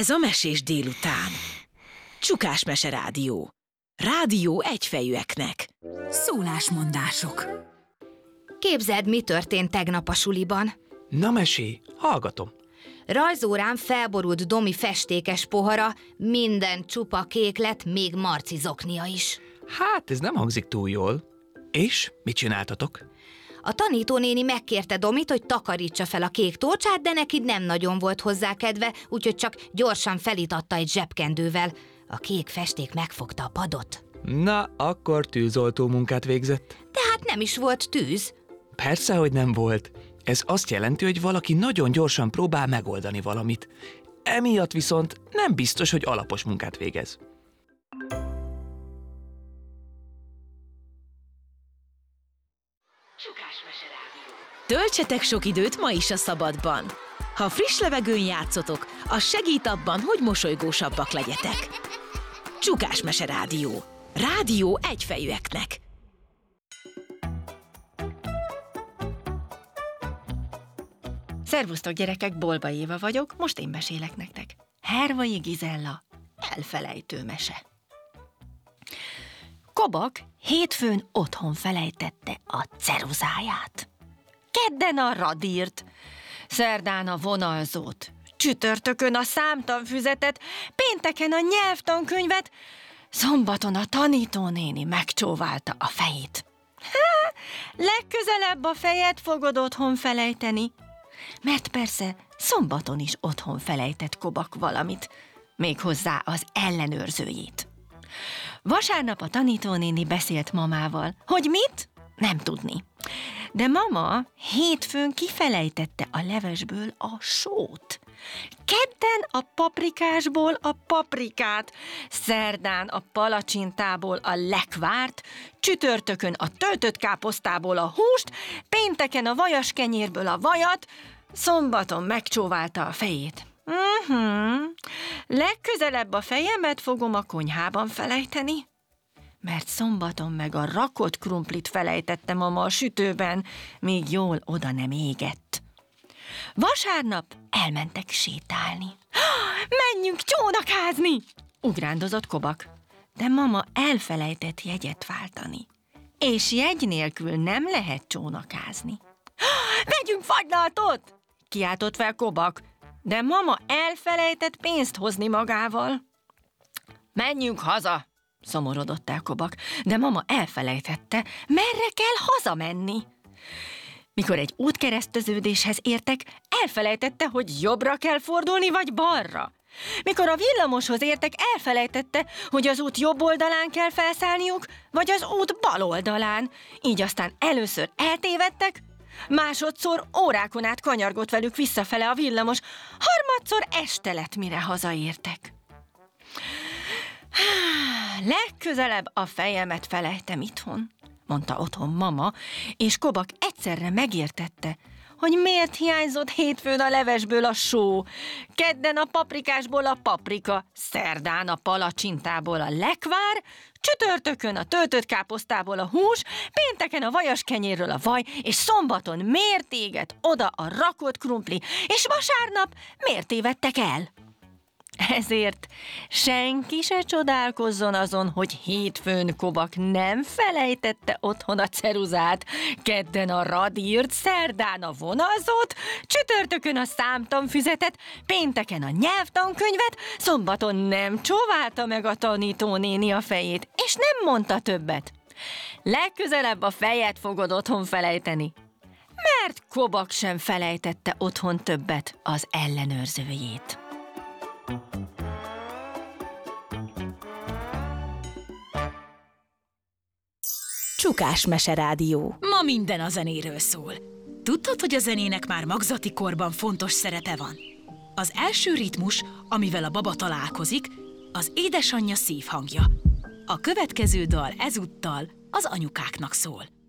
Ez a Mesés délután. Csukás Mese Rádió. Rádió egyfejűeknek. Szólásmondások. Képzeld, mi történt tegnap a suliban. Na mesélj, hallgatom. Rajzórán felborult Domi festékes pohara, minden csupa kék lett, még Marci zoknia is. Hát, ez nem hangzik túl jól. És mit csináltatok? A tanítónéni megkérte Domit, hogy takarítsa fel a kék tórcsát, de neki nem nagyon volt hozzá kedve, úgyhogy csak gyorsan felitatta egy zsebkendővel. A kék festék megfogta a padot. Na, akkor tűzoltó munkát végzett. De hát nem is volt tűz. Persze, hogy nem volt. Ez azt jelenti, hogy valaki nagyon gyorsan próbál megoldani valamit. Emiatt viszont nem biztos, hogy alapos munkát végez. Töltsetek sok időt ma is a szabadban. Ha friss levegőn játszotok, az segít abban, hogy mosolygósabbak legyetek. Csukás Mese Rádió. Rádió egyfejűeknek. Szervusztok gyerekek, Bolba Éva vagyok, most én mesélek nektek. Hervai Gizella, elfelejtő mese. Kobak hétfőn otthon felejtette a ceruzáját. Kedden a radírt, szerdán a vonalzót, csütörtökön a számtanfüzetet, pénteken a nyelvtankönyvet, szombaton a tanítónéni megcsóválta a fejét. Legközelebb a fejet fogod otthon felejteni, mert persze szombaton is otthon felejtett Kobak valamit, méghozzá az ellenőrzőjét. Vasárnap a tanítónéni beszélt mamával, hogy mit? Nem tudni. De mama hétfőn kifelejtette a levesből a sót. Kedden a paprikásból a paprikát, szerdán a palacsintából a lekvárt, csütörtökön a töltött káposztából a húst, pénteken a vajaskenyérből a vajat, szombaton megcsóválta a fejét. Legközelebb a fejemet fogom a konyhában felejteni, mert szombaton meg a rakott krumplit felejtette mama a sütőben, míg jól oda nem égett. Vasárnap elmentek sétálni. Menjünk csónakázni! Ugrándozott Kobak, de mama elfelejtett jegyet váltani, és jegy nélkül nem lehet csónakázni. Vegyünk fagylaltot! Kiáltott fel Kobak, de mama elfelejtett pénzt hozni magával. Menjünk haza! Szomorodott el Kobak, de mama elfelejtette, merre kell hazamenni. Mikor egy útkereszteződéshez értek, elfelejtette, hogy jobbra kell fordulni, vagy balra. Mikor a villamoshoz értek, elfelejtette, hogy az út jobb oldalán kell felszállniuk, vagy az út bal oldalán. Így aztán először eltévedtek, másodszor órákon át kanyargott velük visszafele a villamos, harmadszor este lett, mire hazaértek. Legközelebb a fejemet felejtem itthon, mondta otthon mama, és Kobak egyszerre megértette, hogy miért hiányzott hétfőn a levesből a só, kedden a paprikásból a paprika, szerdán a palacsintából a lekvár, csütörtökön a töltött káposztából a hús, pénteken a vajaskenyérről a vaj, és szombaton miért éget oda a rakott krumpli, és vasárnap miért tévedtek el? Ezért senki se csodálkozzon azon, hogy hétfőn Kobak nem felejtette otthon a ceruzát, kedden a radírt, szerdán a vonalzót, csütörtökön a számtanfüzetet, pénteken a nyelvtankönyvet, szombaton nem csóválta meg a tanítónéni a fejét, és nem mondta többet. Legközelebb a fejet fogod otthon felejteni, mert Kobak sem felejtette otthon többet az ellenőrzőjét. Csukás Mese Rádió. Ma minden a zenéről szól. Tudtad, hogy a zenének már magzati korban fontos szerepe van? Az első ritmus, amivel a baba találkozik, az édesanyja szívhangja. A következő dal ezúttal az anyukáknak szól.